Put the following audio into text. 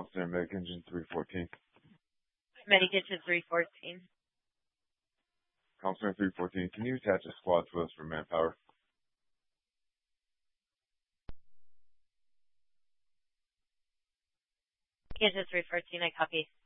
Center Medic Engine 314. Medication 314. Call Center 314, can you attach a squad to us for manpower? Medication 314, I copy.